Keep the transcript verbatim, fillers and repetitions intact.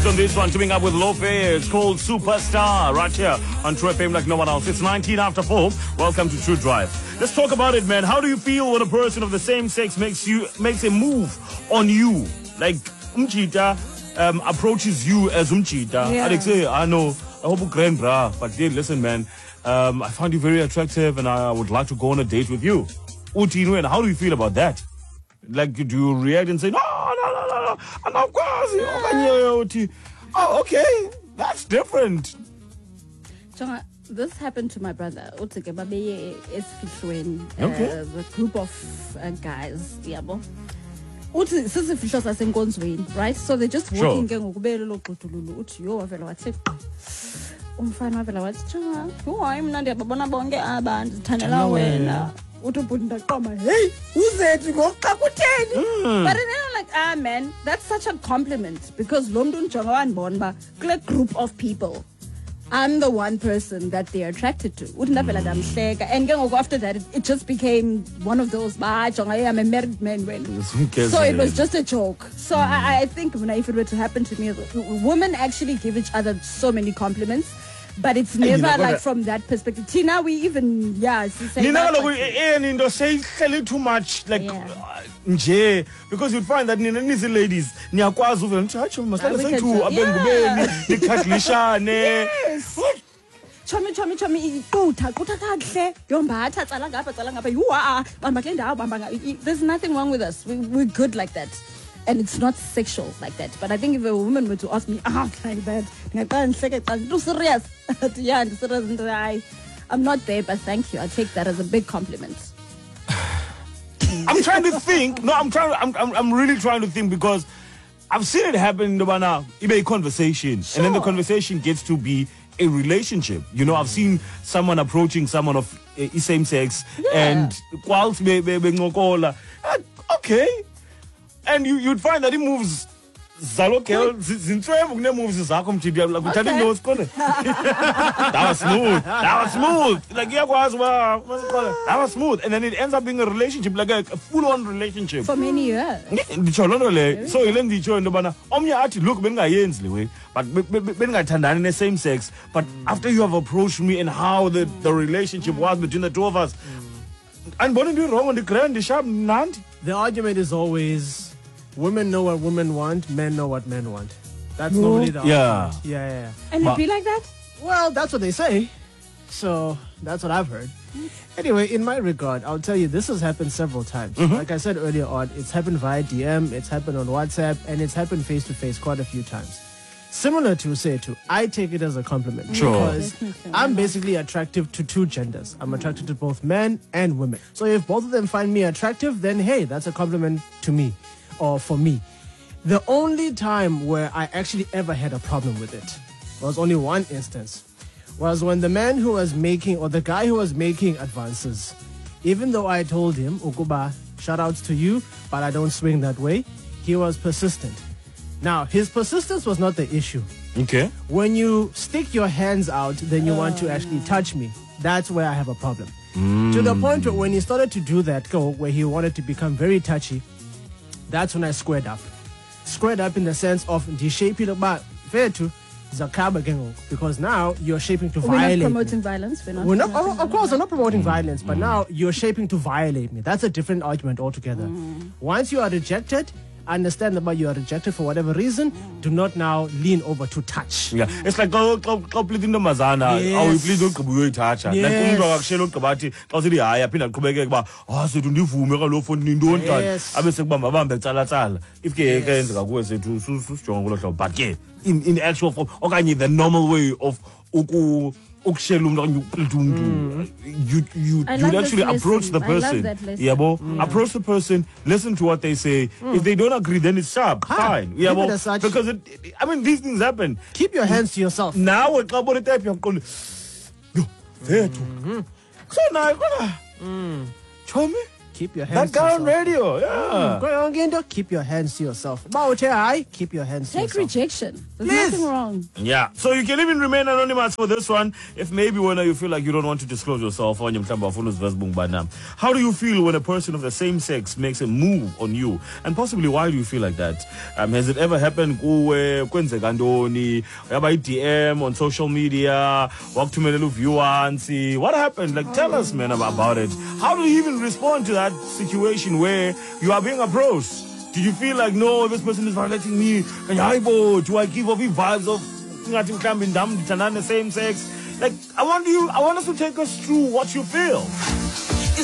beats on this one, teaming up with Lofe. It's called Superstar, right here on True F M like no one else. It's nineteen after four. Welcome to True Drive. Let's talk about it, man. How do you feel when a person of the same sex makes you makes a move on you? Like, umchita um, approaches you as umchita. Yeah. Alex say, I know, I hope you grand bra, but hey, listen, man, um, I find you very attractive and I would like to go on a date with you. Utinu, and how do you feel about that? Like, do you react and say, no, no, no, no, no, and of course, oh, okay, that's different. Jonga, this happened to my brother. Okay. Okay. A group of uh, guys, yabo. Uthi sisifihlo sasenkonzweni, right? So they're just walking ke ngokubele lo qutululu uthi yo wavela wathi umfana wavela wathi Jonga, why mina ndiyababona bonke abantu sithandela wena. Uthi ubhuti ndaqoma, hey, uzethi ngoxa kutheni? But then I'm like, ah man, that's such a compliment because lo muntu unjonga wanibona ba kule group of people I'm the one person that they're attracted to. Uthi ndavela ndamhleka, and ke ngoku after that it, it just became one of those ba Jonga, I'm a married man when. So it was just a joke. So mm. I, I think when if it were to happen to me, women actually give each other so many compliments. But it's never hey, like from that perspective. Tina, we even, yeah, say Nina, like, say too much, like, yeah. Because you'd find that Nina, these ladies, Niakwazu, and Chacho, must say to Abengube, Nikatlisha, Chomi chomi chomi ikuta kuta kahle yomba atha tsala ngapha tsala ngapha you are bamba ke ndawo bamba. There's nothing wrong with us. We, we're good like that. And it's not sexual like that. But I think if a woman were to ask me, ah, like that, I'm serious. Yeah, I, I'm not there, but thank you. I take that as a big compliment. I'm trying to think. No, I'm trying. I'm, I'm, I'm really trying to think because I've seen it happen in the now. It a conversation, sure. And then the conversation gets to be a relationship. You know, I've seen someone approaching someone of uh, same sex, yeah. And whilst be be be okay. And you, you'd find that he moves Zalokel, Zintrem, moves Zakum Tibia, like we telling those corner. That was smooth. That was smooth. Like, yeah, was that was smooth. And then it ends up being a relationship, like a, a full on relationship. For many years. So, you learn the show in the banner. Um, yeah, actually, look, Ben Gayensly, but Ben Gatandan in the same sex. But after you have approached me and how the, the relationship was between the two of us, and what do wrong on the grand, the sharp, nant? The argument is always. Women know what women want, men know what men want. That's Whoa. Normally the yeah. argument. Yeah, yeah, yeah. And it be like that? Well, that's what they say. So, that's what I've heard. Anyway, in my regard, I'll tell you, this has happened several times. Mm-hmm. Like I said earlier on, it's happened via D M, it's happened on WhatsApp, and it's happened face-to-face quite a few times. Similar to Setu, I take it as a compliment. Sure. Because I'm basically attractive to two genders. I'm attracted to both men and women. So if both of them find me attractive, then hey, that's a compliment to me. Or for me. The only time where I actually ever had a problem with it was only one instance. Was when the man who was making, or the guy who was making advances, even though I told him, Ukuba, shout outs to you, but I don't swing that way, he was persistent. Now, his persistence was not the issue. Okay. When you stick your hands out, then you uh, want to actually touch me. That's where I have a problem. Mm. To the point where when he started to do that, go where he wanted to become very touchy, that's when I squared up. Squared up in the sense of the shaping about fair to Zakaba Gengo. Because now you're shaping to we're violate. We're not promoting me. violence. We're not. We're not of, of course, I'm not promoting mm. violence, but mm. now you're shaping to violate me. That's a different argument altogether. Mm. Once you are rejected, understand about you are rejected for whatever reason, do not now lean over to touch. Yeah, it's like go go go play in the mazana. Oh, we please don't go touch. Like umdo akshelo kabati. Kasi di haya pina kubeke ba. Ah, so do ndivume ka lo phone ndonke. Abe sekubamba bamba tsala tsala. If ke ke enza kuwe sethu susijonga kulo hlobo. But ke in in actual form, okanye the normal way of uku Mm. You you you actually approach the person. Yeah, bo. Mm. Approach the person. Listen to what they say. Mm. If they don't agree, then it's sharp. Ah, fine. Yeah, bo. Because it, it, I mean, these things happen. Keep your hands to yourself. Now we're going to type. You're going. Yo, there too. So now I'm gonna. Show me. keep your hands That guy to on yourself. radio, yeah. Go on, Gindo, keep your hands to yourself. Baute high, keep your hands to Take yourself. rejection. There's Please. nothing wrong. Yeah. So you can even remain anonymous for this one if maybe when you feel like you don't want to disclose yourself on your How do you feel when a person of the same sex makes a move on you? And possibly why do you feel like that? Um, has it ever happened? Kuwe, kwenzeka ntoni, uyaba i-D M on social media, wakuthumela uviewers. What happened? Like, tell us, man, about, about it. How do you even respond to that situation where you are being approached? Do you feel like, no, this person is violating me? And Yaibo, do I give off the vibes of the same sex? Like, I want you, I want us to take us through what you feel.